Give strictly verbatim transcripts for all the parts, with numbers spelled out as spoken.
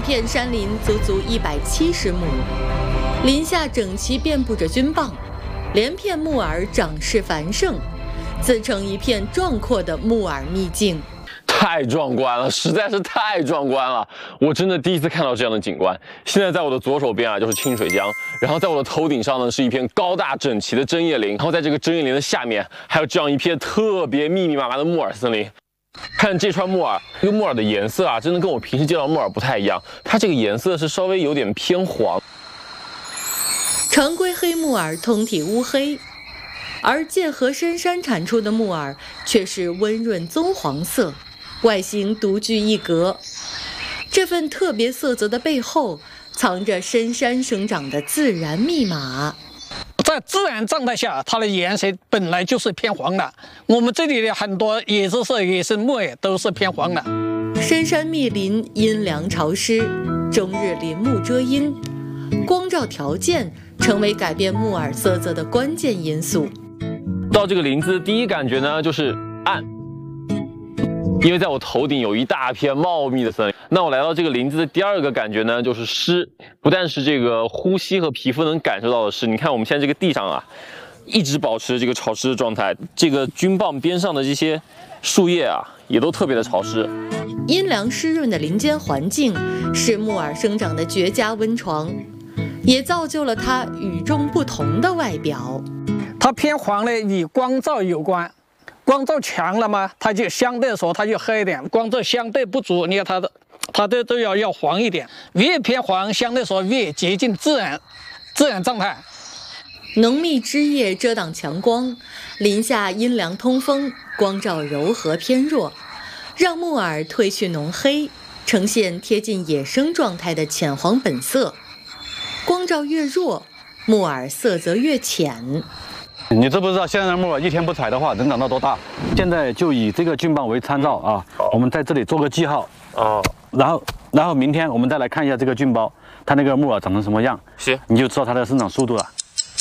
片山林足足一百七十亩，林下整齐遍布着菌棒，连片木耳长势繁盛，自成一片壮阔的木耳秘境。 太壮观了，实在是太壮观了！我真的第一次看到这样的景观。现在在我的左手边啊，就是清水江，然后在我的头顶上呢是一片高大整齐的针叶林，然后在这个针叶林的下面还有这样一片特别密密麻麻的木耳森林。看这串木耳，这个木耳的颜色啊，真的跟我平时见到木耳不太一样，它这个颜色是稍微有点偏黄。 常规黑木耳通体乌黑，而界河深山产出的木耳却是温润棕黄色。外形独具一格，这份特别色泽的背后，藏着深山生长的自然密码。 在自然状态下，它的颜色本来就是偏黄的。我们这里的很多野紫色、野生木耳都是偏黄的。 深山密林阴凉潮湿，终日林木遮阴，光照条件成为改变木耳色泽的关键因素。 到这个林子，第一感觉呢就是暗。因为在我头顶有一大片茂密的森林，那我来到这个林子的第二个感觉呢，就是湿。不但是这个呼吸和皮肤能感受到的湿，你看我们现在这个地上啊，一直保持这个潮湿的状态。这个菌棒边上的这些树叶啊，也都特别的潮湿。 阴凉湿润的林间环境是木耳生长的绝佳温床，也造就了它与众不同的外表。 它偏黄呢，与光照有关。光照强了嘛，它就相对说它就黑一点；光照相对不足，你看它的，它的都要要黄一点。越偏黄，相对说越接近自然自然状态。 浓密枝叶遮挡强光，林下阴凉通风，光照柔和偏弱，让木耳褪去浓黑，呈现贴近野生状态的浅黄本色。光照越弱，木耳色泽越浅。 你知不知道现在的木耳一天不采的话能长到多大？现在就以这个菌棒为参照啊，我们在这里做个记号哦，然后然后明天我们再来看一下这个菌包，它那个木耳长成什么样， 行， 你就知道它的生长速度了。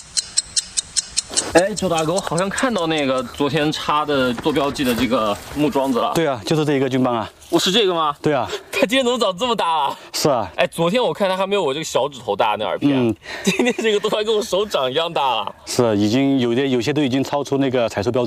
哎，周大哥，我好像看到那个昨天插的做标记的这个木桩子了。 对啊，就是这一个菌棒啊。 我是这个吗？ 对啊。 它今天怎么长这么大了？ 是啊。 哎，昨天我看它还没有我这个小指头大那耳片，嗯，今天这个都快跟我手掌一样大了。 是，已经有的有些都已经超出那个采收标准。